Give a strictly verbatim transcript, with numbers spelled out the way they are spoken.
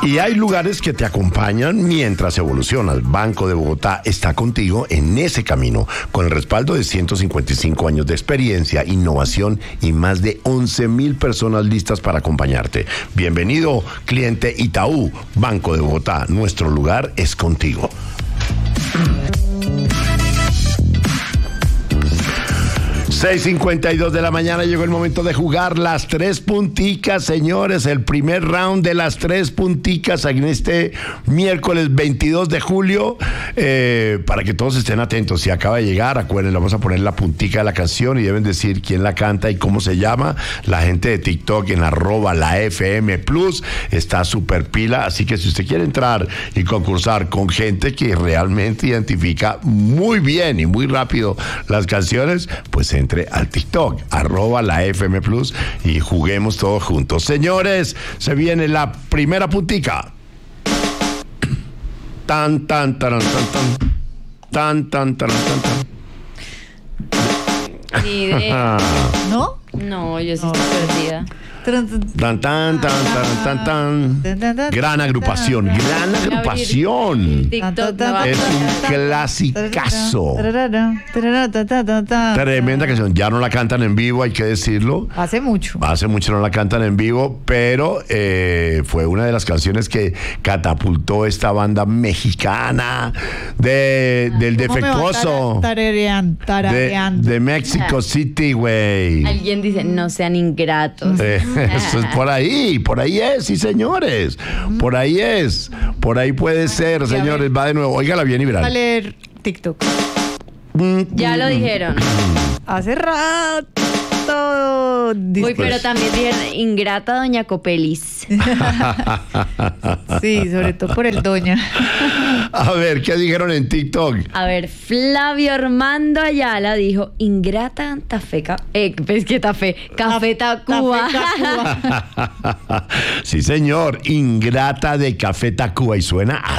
Y hay lugares que te acompañan mientras evolucionas. Banco de Bogotá está contigo en ese camino, con el respaldo de ciento cincuenta y cinco años de experiencia, innovación y más de once mil personas listas para acompañarte. Bienvenido, cliente Itaú, Banco de Bogotá. Nuestro lugar es contigo. seis cincuenta y dos de la mañana, llegó el momento de jugar las tres punticas, señores. El primer round de las tres punticas en este miércoles veintidós de julio. Eh, para que todos estén atentos, si acaba de llegar, acuérdense, vamos a poner la puntica de la canción y deben decir quién la canta y cómo se llama. La gente de TikTok en arroba la F M Plus está súper pila, así que si usted quiere entrar y concursar con gente que realmente identifica muy bien y muy rápido las canciones, pues entre al TikTok, arroba la F M Plus, y juguemos todos juntos. Señores, se viene la primera puntica. Tan, tan, tan, tan, tan. Tan, tan, tan, tan, tan. Ni idea. ¿No? No, yo sí No. estoy perdida. Tan, tan, tan, tan, tan, tan. Gran agrupación, gran agrupación. TikTok no va a Es un pasar. clasicazo. Tremenda canción. Ya no la cantan en vivo, hay que decirlo. Hace mucho. Hace mucho no la cantan en vivo, pero eh, fue una de las canciones que catapultó esta banda mexicana de, del defectuoso. Tararean, De, tarareando. de Mexico City, güey. Alguien dice, no sean ingratos. Eh, eso es por ahí, por ahí es, sí, señores. Por ahí es. Por ahí puede ser, señores. Va de nuevo. Óigala bien y A verán. leer TikTok. Ya lo dijeron. Hace rato. Uy, pero también dijeron, ingrata doña Copelis. Sí, sobre todo por el doña. A ver, ¿qué dijeron en TikTok? A ver, Flavio Armando Ayala dijo, ingrata tafeca, eh, pues que tafe, Café Tacuba. Café Tacuba. Sí, señor. Ingrata de Café Tacuba. Y suena